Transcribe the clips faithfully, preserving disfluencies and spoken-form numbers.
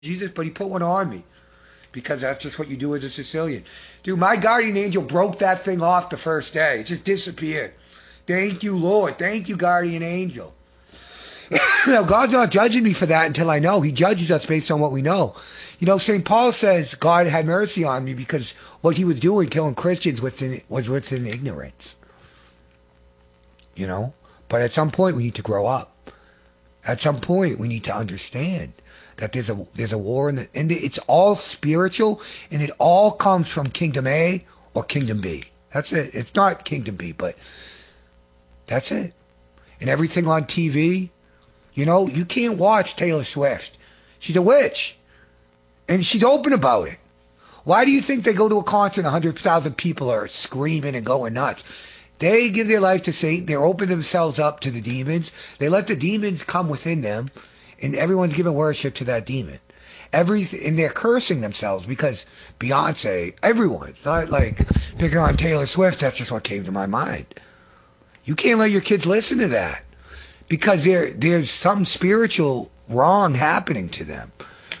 Jesus, but he put one on me because that's just what you do as a Sicilian. Dude, my guardian angel broke that thing off the first day. It just disappeared. Thank you, Lord. Thank you, guardian angel. Now, God's not judging me for that until I know. He judges us based on what we know. You know, Saint Paul says God had mercy on me because what he was doing, killing Christians, within, was within ignorance. You know? But at some point, we need to grow up. At some point, we need to understand that there's a there's a war, in the, and it's all spiritual, and it all comes from Kingdom A or Kingdom B. That's it. It's not Kingdom B, but that's it. And everything on T V, you know, you can't watch Taylor Swift. She's a witch. And she's open about it. Why do you think they go to a concert and one hundred thousand people are screaming and going nuts? They give their life to Satan. They open themselves up to the demons. They let the demons come within them. And everyone's giving worship to that demon. Everything, and they're cursing themselves because Beyonce, everyone, not like picking on Taylor Swift, that's just what came to my mind. You can't let your kids listen to that because there, there's something spiritual wrong happening to them.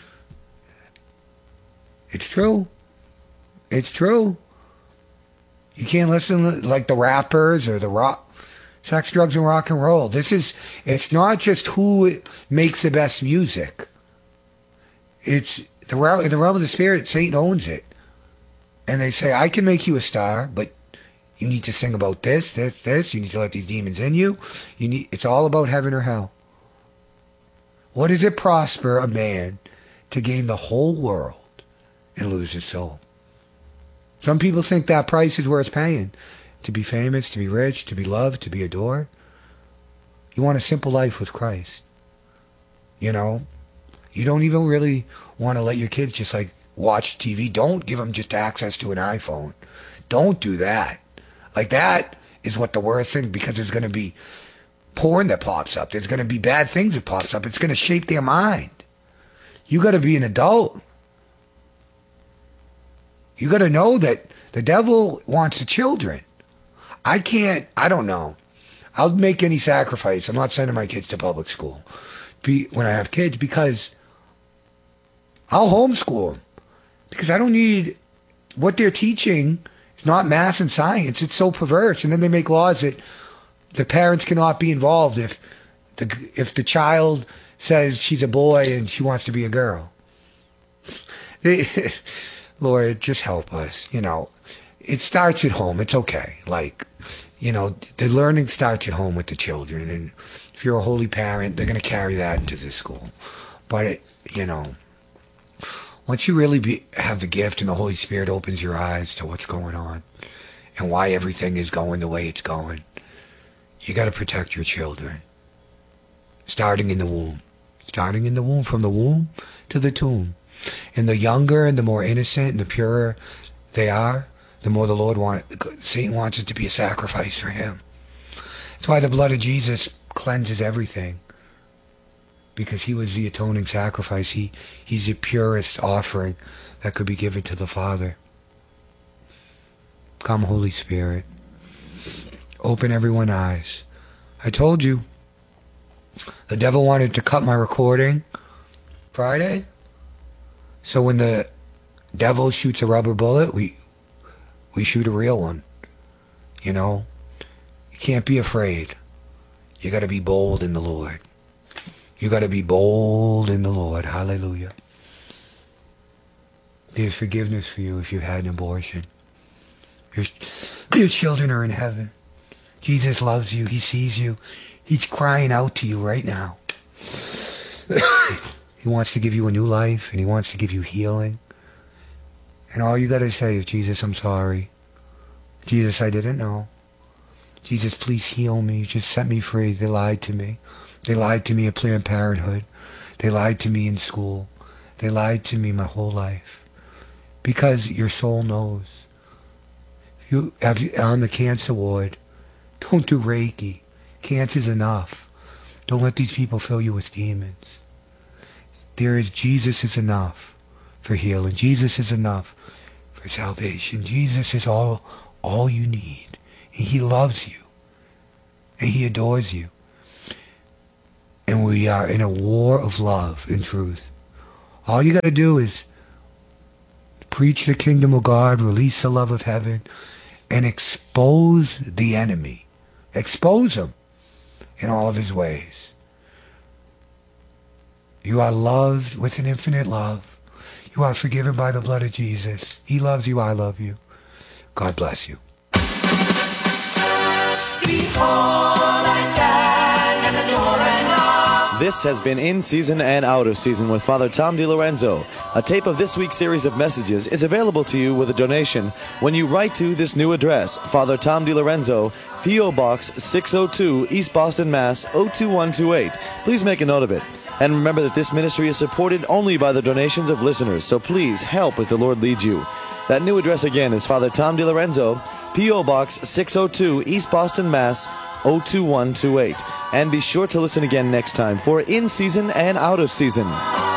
It's true. It's true. You can't listen to, like, the rappers or the rock. Sex, drugs, and rock and roll. This is, it's not just who makes the best music. It's the realm, in the realm of the spirit, Satan owns it. And they say, I can make you a star, but you need to sing about this, this, this. You need to let these demons in you. You need, it's all about heaven or hell. What does it prosper a man to gain the whole world and lose his soul? Some people think that price is worth paying. To be famous, to be rich, to be loved, to be adored. You want a simple life with Christ. You know? You don't even really want to let your kids just like watch T V. Don't give them just access to an iPhone. Don't do that. Like that is what the worst thing, because there's going to be porn that pops up. There's going to be bad things that pops up. It's going to shape their mind. You got to be an adult. You got to know that the devil wants the children. I can't, I don't know. I'll make any sacrifice. I'm not sending my kids to public school be, when I have kids because I'll homeschool them. Because I don't need, what they're teaching is not math and science. It's so perverse. And then they make laws that the parents cannot be involved if the, if the child says she's a boy and she wants to be a girl. They, Lord, just help us, you know. It starts at home. It's okay. Like, you know, the learning starts at home with the children. And if you're a holy parent, they're going to carry that into the school. But, it, you know, once you really be, have the gift and the Holy Spirit opens your eyes to what's going on and why everything is going the way it's going, you got to protect your children. Starting in the womb. Starting in the womb, from the womb to the tomb. And the younger and the more innocent and the purer they are, the more the Lord want, Satan wants it to be a sacrifice for him. That's why the blood of Jesus cleanses everything. Because he was the atoning sacrifice. He, he's the purest offering that could be given to the Father. Come, Holy Spirit. Open everyone's eyes. I told you. The devil wanted to cut my recording Friday. So when the devil shoots a rubber bullet, we we shoot a real one. You know? You can't be afraid. You got to be bold in the Lord. You got to be bold in the Lord. Hallelujah. There's forgiveness for you if you had an abortion. Your, your children are in heaven. Jesus loves you. He sees you. He's crying out to you right now. He wants to give you a new life, and he wants to give you healing. And all you got to say is, Jesus, I'm sorry. Jesus, I didn't know. Jesus, please heal me. Just set me free. They lied to me. They lied to me at Planned Parenthood. They lied to me in school. They lied to me my whole life. Because your soul knows. You have on the cancer ward. Don't do Reiki. Cancer's enough. Don't let these people fill you with demons. There is, Jesus is enough for healing. Jesus is enough for salvation. Jesus is all, all you need. And he loves you. And he adores you. And we are in a war of love and truth. All you got to do is preach the kingdom of God, release the love of heaven, and expose the enemy. Expose him in all of his ways. You are loved with an infinite love. You are forgiven by the blood of Jesus. He loves you. I love you. God bless you. Behold, I stand at the door and knock. This has been In Season and Out of Season with Father Tom DiLorenzo. A tape of this week's series of messages is available to you with a donation when you write to this new address, Father Tom DiLorenzo, P O. Box six oh two, East Boston, Mass. oh two one two eight. Please make a note of it. And remember that this ministry is supported only by the donations of listeners, so please help as the Lord leads you. That new address again is Father Tom DiLorenzo, P O. Box six oh two, East Boston, Mass. oh two one two eight. And be sure to listen again next time for In Season and Out of Season.